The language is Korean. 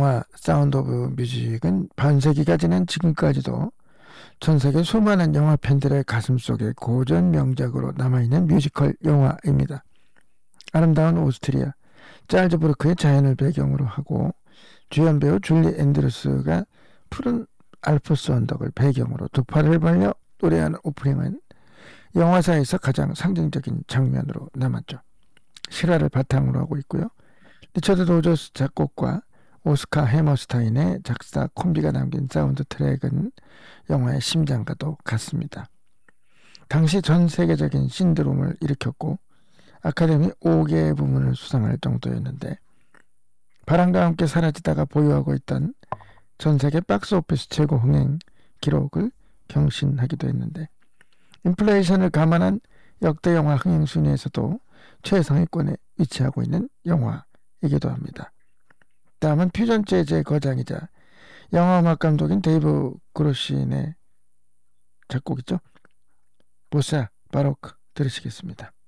영화 사운드 오브 뮤직은 반세기가 지난 지금까지도 전 세계 수많은 영화 팬들의 가슴속에 고전 명작으로 남아있는 뮤지컬 영화입니다. 아름다운 오스트리아 짤즈부르크의 자연을 배경으로 하고 주연 배우 줄리 앤드루스가 푸른 알프스 언덕을 배경으로 두 팔을 벌려 노래하는 오프닝은 영화사에서 가장 상징적인 장면으로 남았죠. 실화를 바탕으로 하고 있고요. 리처드 로저스 작곡과 오스카 해머스타인의 작사 콤비가 남긴 사운드 트랙은 영화의 심장과도 같습니다. 당시 전 세계적인 신드롬을 일으켰고 아카데미 5개 부문을 수상할 정도였는데 바람과 함께 사라지다가 보유하고 있던 전 세계 박스오피스 최고 흥행 기록을 경신하기도 했는데 인플레이션을 감안한 역대 영화 흥행 순위에서도 최상위권에 위치하고 있는 영화이기도 합니다. 다음은 퓨전 재즈의 거장이자 영화음악 감독인 데이브 그로신의 작곡이죠. 보사 바로크 들으시겠습니다.